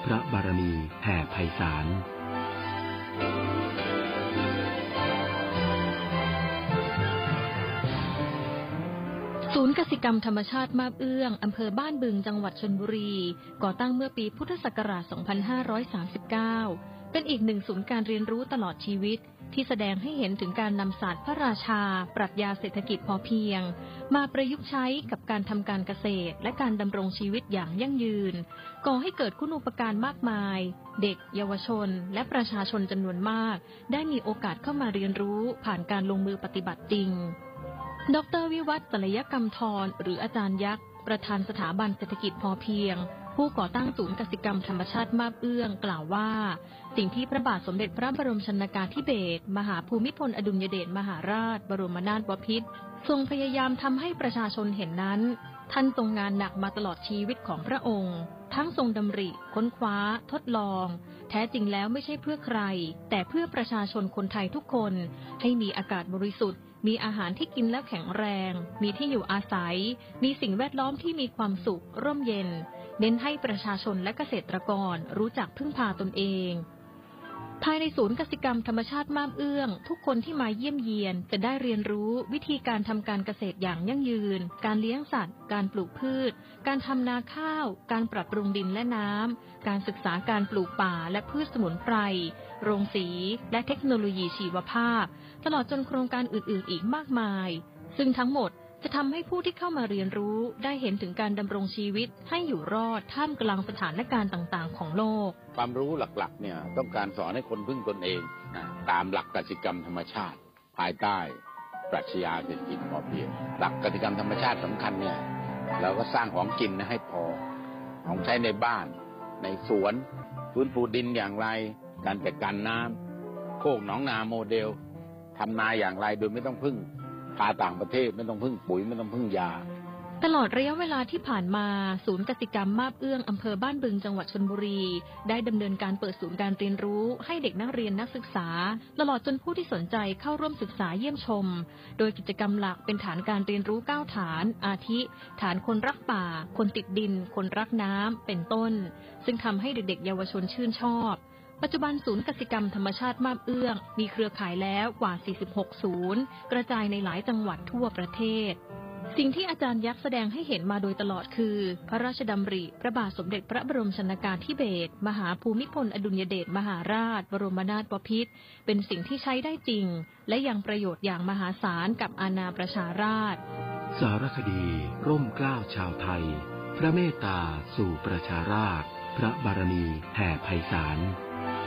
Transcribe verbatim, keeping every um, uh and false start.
พระบารมีแผ่ไพศาลศูนย์กสิกรรมธรรมชาติมาบเอื้องอำเภอบ้านบึงจังหวัดชลบุรีก่อตั้งเมื่อปีพุทธศักราช สองพันห้าร้อยสามสิบเก้า เป็นอีกหนึ่งศูนย์การเรียนรู้ตลอดชีวิตที่แสดงให้เห็นถึงการนำศาสตร์พระราชาปรัชญาเศรษฐกิจพอเพียงมาประยุกต์ใช้กับการทำการเกษตรและการดำรงชีวิตอย่างยั่งยืนก่อให้เกิดคุณูปการมากมายเด็กเยาวชนและประชาชนจำนวนมากได้มีโอกาสเข้ามาเรียนรู้ผ่านการลงมือปฏิบัติจริงดร.วิวัฒน์ศัลยกรรมธรหรืออาจารย์ยักษ์ประธานสถาบันเศรษฐกิจพอเพียงผู้ก่อตั้งศูนย์กสิกรรมธรรมชาติมาบเอื้องกล่าวว่าสิ่งที่พระบาทสมเด็จพระบรมชนกาธิเบศรมหาภูมิพลอดุลยเดชมหาราชบรมนาถบพิตรทรงพยายามทำให้ประชาชนเห็นนั้นท่านทรงงานหนักมาตลอดชีวิตของพระองค์ทั้งทรงดำริค้นคว้าทดลองแท้จริงแล้วไม่ใช่เพื่อใครแต่เพื่อประชาชนคนไทยทุกคนให้มีอากาศบริสุทธิ์มีอาหารที่กินแล้วแข็งแรงมีที่อยู่อาศัยมีสิ่งแวดล้อมที่มีความสุขร่มเย็นเน้นให้ประชาชนและเกษตรกรรู้จักพึ่งพาตนเองภายในศูนย์กสิกรรมธรรมชาติมาบเอื้องทุกคนที่มาเยี่ยมเยียนจะได้เรียนรู้วิธีการทำการเกษตรอย่างยั่งยืนการเลี้ยงสัตว์การปลูกพืชการทำนาข้าวการปรับปรุงดินและน้ำการศึกษาการปลูกป่าและพืชสมุนไพรโรงสีและเทคโนโลยีชีวภาพตลอดจนโครงการอื่นๆอีกมากมายซึ่งทั้งหมดจะทำให้ผู้ที่เข้ามาเรียนรู้ได้เห็นถึงการดำรงชีวิตให้อยู่รอดท่ามกลางสถานการณ์ต่างๆของโลกความรู้หลักๆเนี่ยต้องการสอนให้คนพึ่งตนเองนะตามหลักกสิกรรมธรรมชาติภายใต้ปรัชญาเศรษฐกิจพอเพียงหลักกสิกรรมธรรมชาติสำคัญเนี่ยเราก็สร้างของกินนะให้พอของใช้ในบ้านในสวนฟื้นฟูดินอย่างไรการจัดการน้ำโคกหนองนาโมเดลทำนาอย่างไรโดยไม่ต้องพึ่งพาต่างประเทศไม่ต้องพึ่งปุ๋ยไม่ต้องพึ่งยาตลอดระยะเวลาที่ผ่านมาศูนย์กสิกรรมมาบเอื้องอำเภอบ้านบึงจังหวัดชลบุรีได้ดำเนินการเปิดศูนย์การเรียนรู้ให้เด็กนักเรียนนักศึกษาตลอดจนผู้ที่สนใจเข้าร่วมศึกษาเยี่ยมชมโดยกิจกรรมหลักเป็นฐานการเรียนรู้เก้าฐานอาทิฐานคนรักป่าคนติดดินคนรักน้ำเป็นต้นซึ่งทำให้เด็กๆเยาวชนชื่นชอบปัจจุบันศูนย์กสิกรรมธรรมชาติมาบเอื้องมีเครือข่ายแล้วกว่าสี่สิบหกศูนย์กระจายในหลายจังหวัดทั่วประเทศสิ่งที่อาจารย์ยักษ์แสดงให้เห็นมาโดยตลอดคือพระราชดำริพระบาทสมเด็จพระบรมชนกาธิเบศรมหาภูมิพลอดุลยเดชมหาราชบรมนาถบพิตรเป็นสิ่งที่ใช้ได้จริงและยังประโยชน์อย่างมหาศาลกับอาณาประชาราษฎร์สารคดีร่มเกล้าชาวไทยพระเมตตาสู่ประชาราษฎร์พระบารมีแผ่ไพศาล